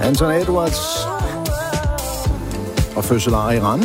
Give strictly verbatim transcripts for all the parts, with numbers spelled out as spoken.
Anton Edwards og fødselar i randen.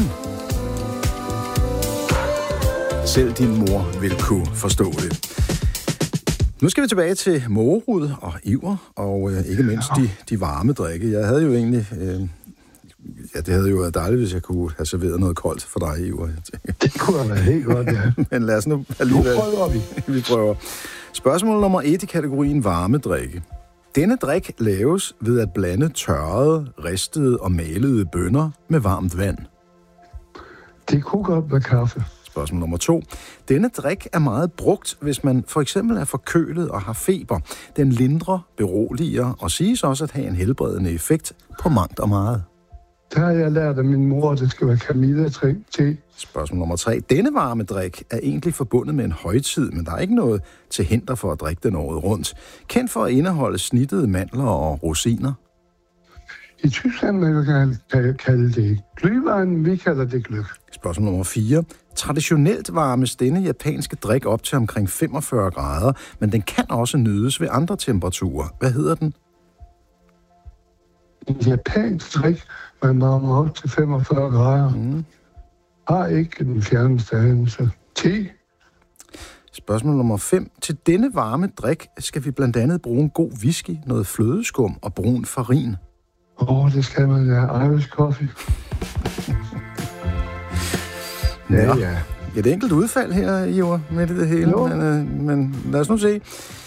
Selv din mor vil kunne forstå det. Nu skal vi tilbage til morrud og iver, og øh, ikke mindst de, de varme drikke. Jeg havde jo egentlig... Øh, ja, det havde jo været dejligt, hvis jeg kunne have serveret noget koldt for dig, Iver. Det kunne have været helt godt, ja. Men lad os nu alligevel... Nu prøver vi. vi prøver. Spørgsmål nummer et i kategorien varme drikke. Denne drik laves ved at blande tørrede, ristede og malede bønner med varmt vand. Det kunne godt være kaffe. Spørgsmål nummer to. Denne drik er meget brugt, hvis man for eksempel er forkølet og har feber. Den lindrer, beroliger og siges også at have en helbredende effekt på mangt og meget. Der har jeg lært af min mor, at det skal være kamilla-te. Spørgsmål nummer tre. Denne varme drik er egentlig forbundet med en højtid, men der er ikke noget til hinder for at drikke den året rundt. Kendt for at indeholde snittede mandler og rosiner. I Tyskland vil man kalde det glühwein, vi kalder det gløgg. Spørgsmål nummer fire. Traditionelt varmes denne japanske drik op til omkring femogfyrre grader, men den kan også nydes ved andre temperaturer. Hvad hedder den? En japansk drik, man varmer op til femogfyrre grader. Mm. Har ikke den fjerneste anelse. Te. Spørgsmål nummer fem. Til denne varme drik skal vi blandt andet bruge en god whisky, noget flødeskum og brun farin. Åh, oh, det skal man have. Irish coffee. Ja, ja. ja. Et enkelt udfald her, Iver, med det hele. Men, øh, men lad os nu se.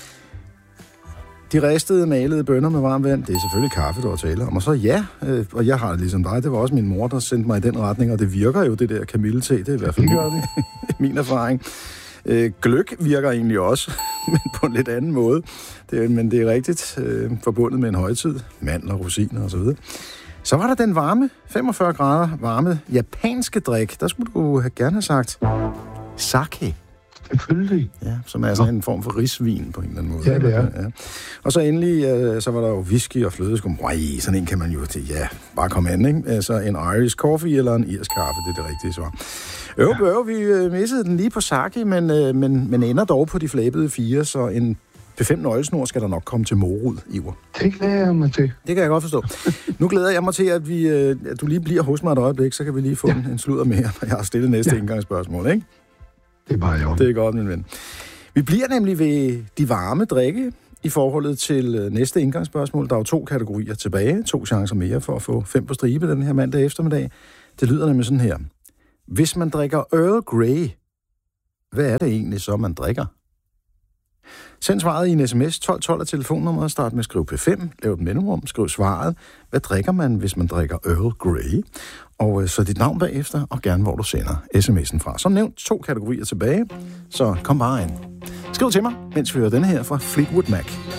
De ristede, malede bønner med varmt vand, det er selvfølgelig kaffe, der er tale om. Og så ja, øh, og jeg har det ligesom dig, det var også min mor, der sendte mig i den retning, og det virker jo, det der kamillete, det er i hvert fald min, min erfaring. Øh, gløgg virker egentlig også, men på en lidt anden måde. Det, men det er rigtigt øh, forbundet med en højtid, mandler, rosiner osv. Så var der den varme, femogfyrre grader varme japanske drik. Der skulle du have gerne have sagt sake. Selvfølgelig. Ja, som er sådan en form for risvin på en eller anden måde. Ja, det er. Ja. Og så endelig, øh, så var der jo whisky og flødeskum. Ej, sådan en kan man jo til, ja, bare komme an, ikke? Altså en Irish coffee eller en irsk kaffe, det er det rigtige svar. Øv, ja. øv, vi øh, missede den lige på sake, men, øh, men, men ender dog på de flabede fire, så en P fem nøglesnor skal der nok komme til morrud, Iver. Det glæder jeg mig til. Det kan jeg godt forstå. Nu glæder jeg mig til, at, vi, øh, at du lige bliver hos mig et øjeblik, så kan vi lige få ja. en, en sludder mere, når jeg har stillet næste ja. indgangsspørgsmål, ikke? Det er bare jo. Det er godt, min ven. Vi bliver nemlig ved de varme drikke i forholdet til næste indgangsspørgsmål. Der er jo to kategorier tilbage, to chancer mere for at få fem på stribe den her mandag eftermiddag. Det lyder nemlig sådan her. Hvis man drikker Earl Grey, hvad er det egentlig så, man drikker? Send svaret i en sms tolv tolv af telefonnummeret, start med at skrive P fem, lav et mellemrum, skriv svaret. Hvad drikker man, hvis man drikker Earl Grey? Og øh, så dit navn bagefter, og gerne hvor du sender sms'en fra. Som nævnt, to kategorier tilbage, så kom bare ind. Skriv til mig, mens vi hører denne her fra Fleetwood Mac.